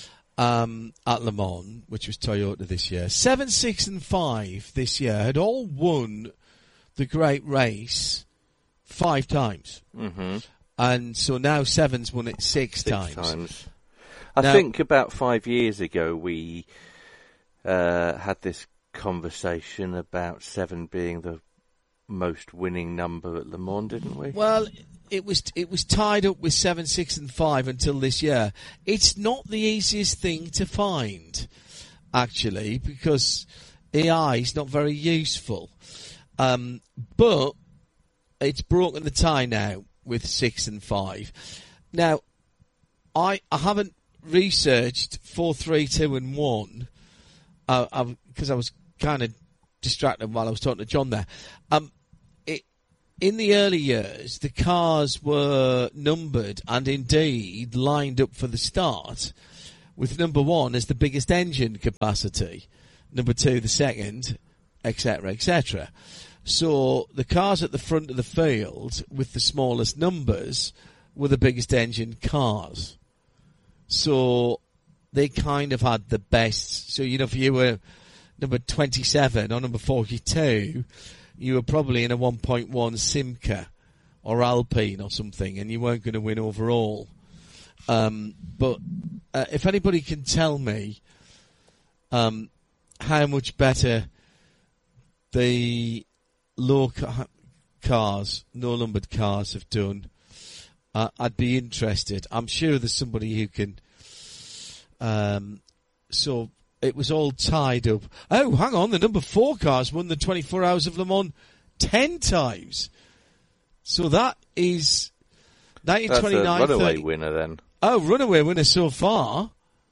um, at Le Mans, which was Toyota this year. Seven, six and five this year had all won the great race five times. Mm-hmm. And so now seven's won it six, six times. times. I now, think about five years ago we uh, had this conversation about seven being the most winning number at Le Mans, didn't we? Well, it was it was tied up with seven, six, and five until this year. It's not the easiest thing to find, actually, because A I is not very useful. Um, but it's broken the tie now with six and five. Now, I I haven't researched four, three, two, and one because uh, I was kind of distracted while I was talking to John there. Um, it, in the early years, the cars were numbered and indeed lined up for the start, with number one as the biggest engine capacity, number two the second, et cetera, et cetera. So the cars at the front of the field with the smallest numbers were the biggest engine cars. So they kind of had the best. So, you know, if you were number twenty-seven or number forty-two, you were probably in a one point one Simca or Alpine or something, and you weren't going to win overall. Um, but uh, if anybody can tell me um, how much better the low ca- cars, no-numbered cars have done, Uh, I'd be interested. I'm sure there's somebody who can. Um, so it was all tied up. Oh, hang on. The number four cars won the twenty-four Hours of Le Mans ten times. So that is nineteen twenty-nine. That's a runaway thirty winner then. Oh, runaway winner so far.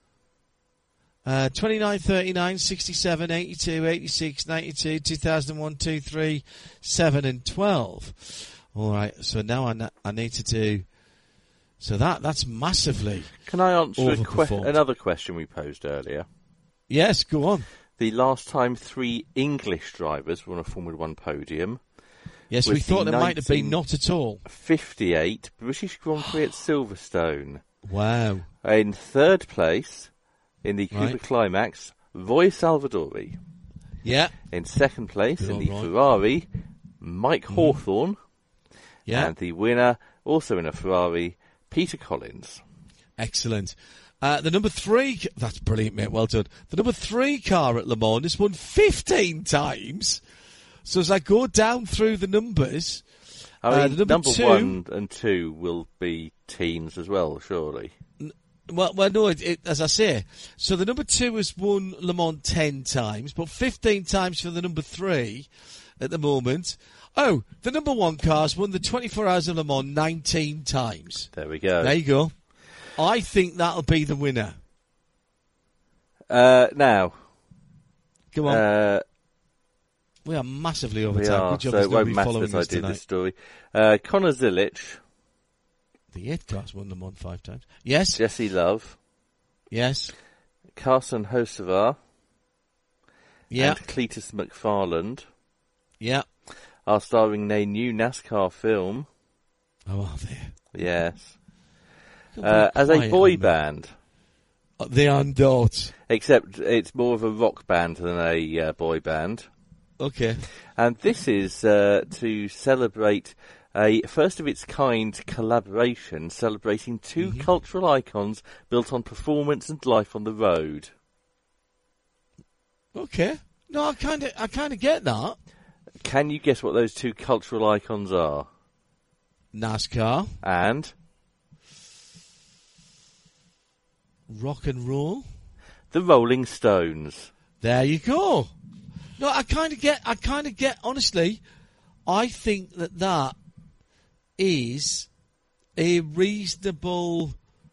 Uh, twenty-nine, thirty-nine, sixty-seven, eighty-two, eighty-six, ninety-two, two thousand one, two, three, seven, and twelve. All right, so now I, n- I need to do. So that that's massively. Can I answer a que- overperformed. another question we posed earlier? Yes, go on. The last time three English drivers were on a Formula One podium. Yes, was we thought the there might have been not at all. fifty-eight British Grand Prix at Silverstone. Wow. In third place, in the Cuba Right. Climax, Roy Salvadori. Yeah. In second place, Good in old the Roy. Ferrari, Mike Hawthorne. Yeah. And the winner, also in a Ferrari, Peter Collins. Excellent. Uh, the number three, that's brilliant, mate. Well done. The number three car at Le Mans has won fifteen times. So as I go down through the numbers, I mean, uh, the number, number two, one and two will be teens as well, surely. Well, well, no. It, it, as I say, so the number two has won Le Mans ten times, but fifteen times for the number three at the moment. Oh, the number one car's won the twenty-four Hours of Le Mans nineteen times. There we go. There you go. I think that'll be the winner. Uh, now, Come on. uh, we are massively over we time. are, Good job so there's it won't nobody matter following as I us do tonight. this story. Uh, Conor Zilic, The eight car's won Le Mans five times. Yes. Jesse Love, Yes. Carson Hocevar, Yeah. and Cletus McFarland Yeah. are starring in a new NASCAR film. Oh, are they? Yes. You're Uh, very as a quiet boy on me. band. Uh, They are not. Except it's more of a rock band than a uh, boy band. Okay. And this is uh, to celebrate a first-of-its-kind collaboration celebrating two Mm-hmm. cultural icons built on performance and life on the road. Okay. No, I kind of, I kind of get that. Can you guess what those two cultural icons are? NASCAR, And rock and roll. the Rolling Stones. There you go. No, I kind of get, I kind of get, honestly, I think that that is a reasonable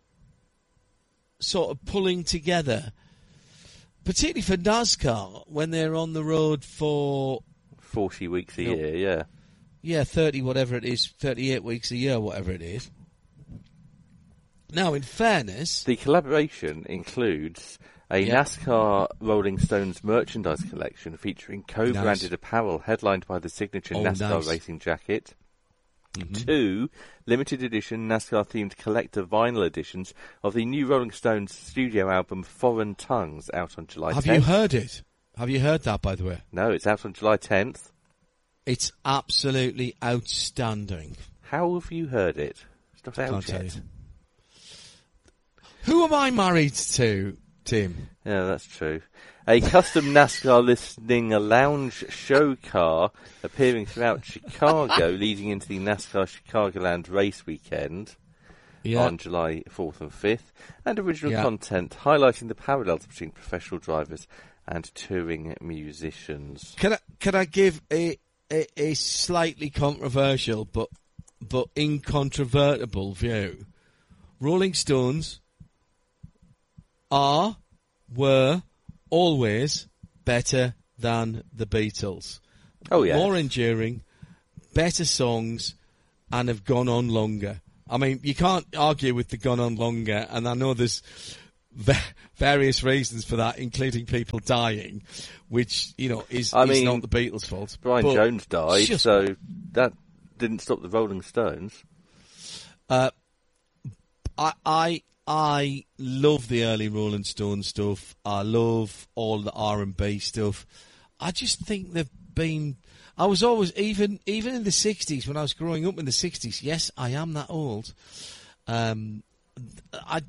sort of pulling together, particularly for NASCAR when they're on the road for, Forty weeks a No. year, yeah. yeah, thirty, whatever it is, thirty-eight weeks a year, whatever it is. Now, in fairness, The collaboration includes a Yeah. NASCAR Rolling Stones merchandise collection featuring co-branded Nice. apparel headlined by the signature Oh, NASCAR nice. racing jacket. Mhm. Two limited edition NASCAR-themed collector vinyl editions of the new Rolling Stones studio album Foreign Tongues, out on July have tenth. you heard it? Have you heard that, by the way? No, it's out on July tenth. It's absolutely outstanding. How have you heard it? It's not out Can't tell yet. you. Who am I married to? Tim. Yeah, that's true. A custom NASCAR listening a lounge show car appearing throughout Chicago, leading into the NASCAR Chicagoland race weekend Yeah. on July fourth and fifth, and original Yeah. content highlighting the parallels between professional drivers and touring musicians. Can I can I give a a, a slightly controversial but but incontrovertible view? Rolling Stones are, were, always better than the Beatles. Oh, yeah. More enduring, better songs, and have gone on longer. I mean, you can't argue with the gone on longer, and I know there's va- various reasons for that, including people dying, which, you know, is, I is mean, not the Beatles' fault. Brian But Jones died, just- so that didn't stop the Rolling Stones. Uh, I, I I love the early Rolling Stone stuff. I love all the R and B stuff. I just think they've been. I was always even even in the sixties when I was growing up in the sixties. Yes, I am that old. Um, I.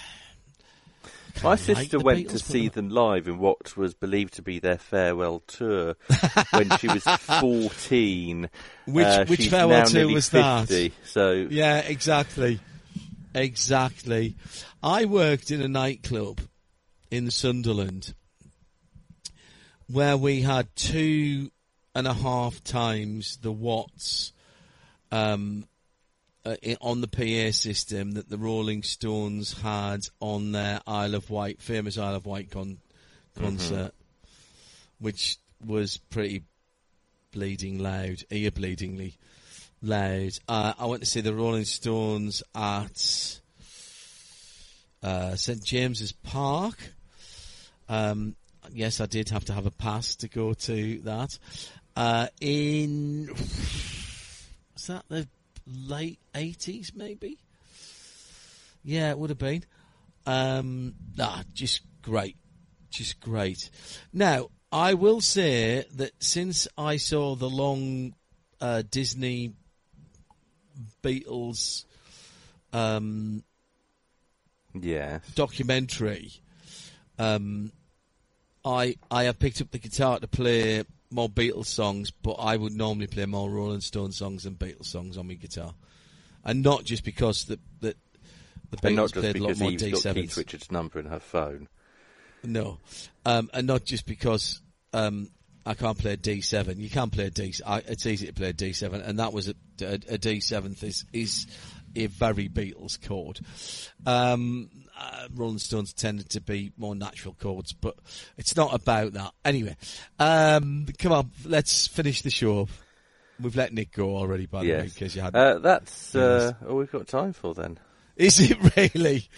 My like sister the went Beatles, to but see the- them live in what was believed to be their farewell tour when she was fourteen. Which uh, which she's farewell now tour nearly was fifty, that? So Yeah, exactly. Exactly. I worked in a nightclub in Sunderland where we had two and a half times the watts um, uh, i- on the P A system that the Rolling Stones had on their Isle of Wight, famous Isle of Wight con- concert, which was pretty bleeding loud, ear bleedingly loud. Uh, I went to see the Rolling Stones at uh, St James's Park. Um, yes, I did have to have a pass to go to that. Uh, in was that the late eighties, maybe? Yeah, it would have been. Um, ah, just great, just great. Now, I will say that since I saw the long uh, Disney Beatles um, yes. documentary, um, I I have picked up the guitar to play more Beatles songs, but I would normally play more Rolling Stone songs than Beatles songs on my guitar, and not just because the the, the And not Beatles just played a lot because more Eve's D got sevens. Keith Richards' number in her phone. No, um, and not just because um, I can't play a D seven. You can play a D. I, it's easy to play a D seven, and that was a, a, a D seventh is is a very Beatles chord. Um, uh, Rolling Stones tended to be more natural chords, but it's not about that. Anyway, um, come on, let's finish the show. We've let Nick go already, by the way, Yes. because you had. Uh, that's uh, all we've got time for then. Is it really?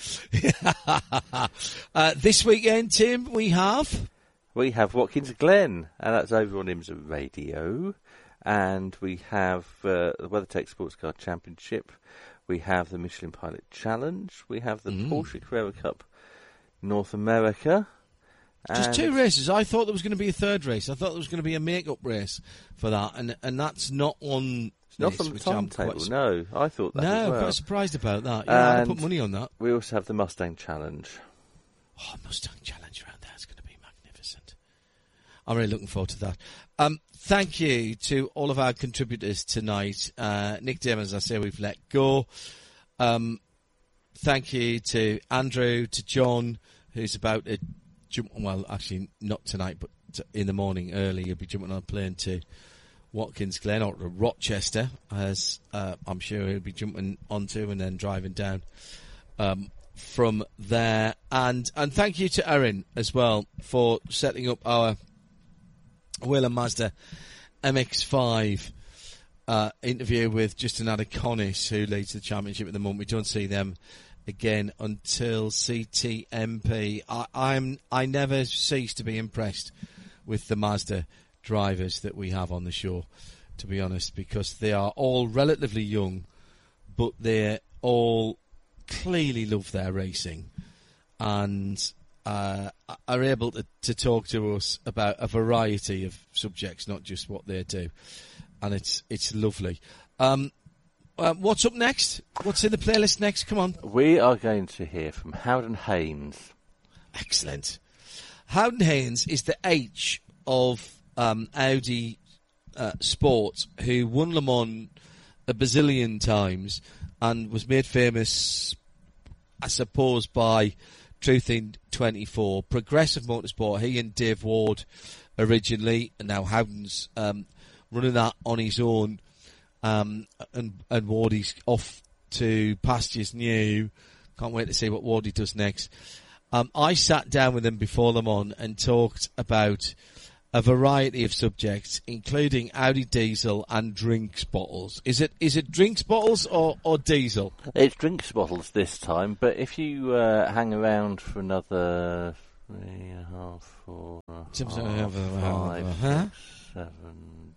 uh, this weekend, Tim, we have. We have Watkins Glen, and that's over on IMSA Radio. And we have uh, the WeatherTech Sports Car Championship. We have the Michelin Pilot Challenge. We have the Mm. Porsche Carrera Cup North America. Just And two races. I thought there was going to be a third race. I thought there was going to be a make-up race for that, and and that's not on. It's not this, on the which I'm timetable, quite su- no. I thought that No, as I'm well. quite surprised about that. Yeah, I And put money on that. We also have the Mustang Challenge. Oh, Mustang Challenge around there is going to be magnificent. I'm really looking forward to that. Um, thank you to all of our contributors tonight. Uh, Nick Damon, as I say, we've let go. Um, thank you to Andrew, to John, who's about to jump. Well, actually, not tonight, but t- in the morning early, he'll be jumping on a plane to Watkins Glen or to Rochester, as uh, I'm sure he'll be jumping onto and then driving down um, from there. And and thank you to Erin as well for setting up our Whelen Mazda M X five uh, interview with Justin Adeconis, who leads the championship at the moment. We don't see them again until C T M P. I, I'm I never cease to be impressed with the Mazda drivers that we have on the show, to be honest, because they are all relatively young, but they all clearly love their racing and uh, are able to, to talk to us about a variety of subjects, not just what they do, and it's it's lovely. Um, uh, what's up next? What's in the playlist next? Come on. We are going to hear from Howden Haynes. Excellent. Howden Haynes is the H of um, Audi uh, Sport, who won Le Mans a bazillion times and was made famous, I suppose, by Truth in twenty-four. Progressive Motorsport, he and Dave Ward originally, and now Howden's um, running that on his own, um, and, and Wardy's off to pastures new. Can't wait to see what Wardy does next. Um, I sat down with him before Le Mans and talked about a variety of subjects, including Audi diesel and drinks bottles. Is it is it drinks bottles or, or diesel? It's drinks bottles this time, but if you uh, hang around for another three and a half, four, and a half, five, huh? six, seven...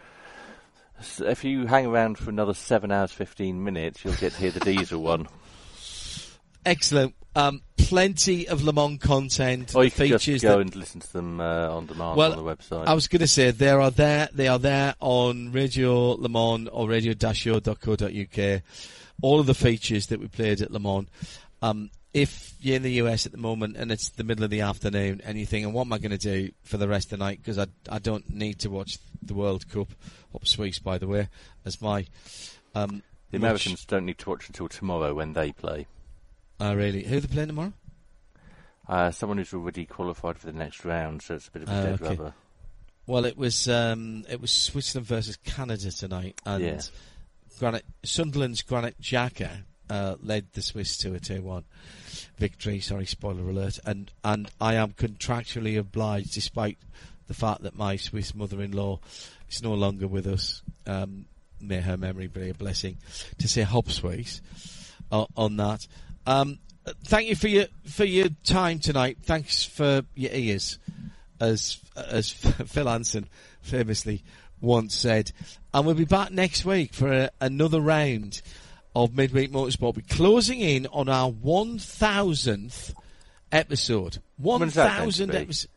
So if you hang around for another seven hours, fifteen minutes, you'll get to hear the diesel one. Excellent. Um, plenty of Le Mans content. Or you can just go that, and listen to them uh, on demand well, on the website. I was going to say they are there. They are there on Radio Le Mans or radio dash show dot co dot uk. All of the features that we played at Le Mans. Um, if you're in the U S at the moment and it's the middle of the afternoon and you think, and what am I going to do for the rest of the night? Because I I don't need to watch the World Cup. Up Swiss, by the way, as my um, the Americans much, don't need to watch until tomorrow when they play. Oh, really? Who are they playing tomorrow? Uh, someone who's already qualified for the next round, so it's a bit of a uh, dead okay. rubber. Well, it was um, it was Switzerland versus Canada tonight, and yeah. Granite Sunderland's Granit Xhaka uh, led the Swiss to a two one victory. Sorry, spoiler alert. And and I am contractually obliged, despite the fact that my Swiss mother-in-law is no longer with us. Um, may her memory be a blessing. To say Hop Swiss uh, on that. Um, thank you for your for your time tonight. Thanks for your ears, as as Phil Anson famously once said. And we'll be back next week for a, another round of Midweek Motorsport. We're closing in on our one thousandth episode. One thousand episode.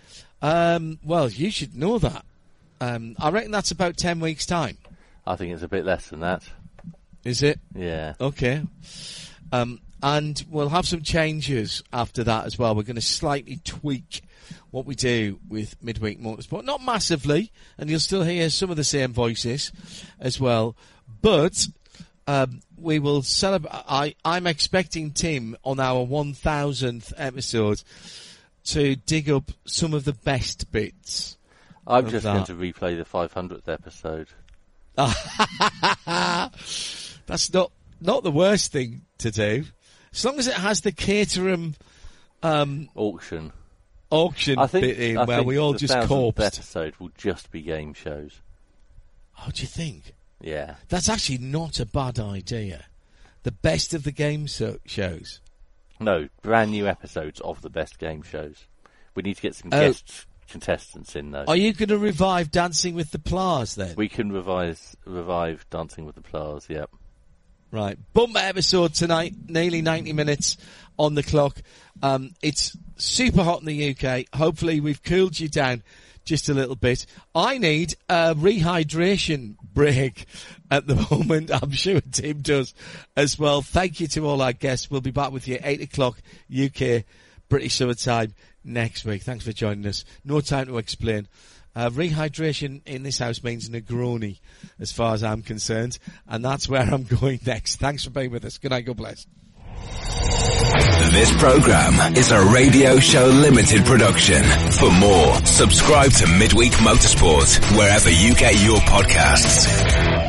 Um, well, you should know that. Um, I reckon that's about ten weeks' time. I think it's a bit less than that. Is it? Yeah. Okay. Um, and we'll have some changes after that as well. We're going to slightly tweak what we do with Midweek Motorsport. Not massively, and you'll still hear some of the same voices as well. But um, we will celebrate. I, I'm expecting Tim on our one thousandth episode to dig up some of the best bits. I'm just that. going to replay the five hundredth episode. That's not not the worst thing to do, as long as it has the Caterham um, auction auction I think, bit in I where think we all the just thousandth corpsed. Episode will just be game shows. Oh, do you think? Yeah, that's actually not a bad idea. The best of the game so- shows. No, brand new episodes of the best game shows. We need to get some oh. guest contestants in though. Are you going to revive Dancing with the Plas then? We can revise, revive Dancing with the Plas, yep. Right. Bumper episode tonight, nearly ninety minutes on the clock. Um, it's super hot in the U K. Hopefully we've cooled you down just a little bit. I need a rehydration break at the moment. I'm sure Tim does as well. Thank you to all our guests. We'll be back with you at eight o'clock U K British Summer Time next week. Thanks for joining us. No time to explain. Uh, rehydration in this house means Negroni, as far as I'm concerned, and that's where I'm going next. Thanks for being with us. Good night, God bless. This program is a Radio Show Limited production. For more, subscribe to Midweek Motorsport wherever you get your podcasts.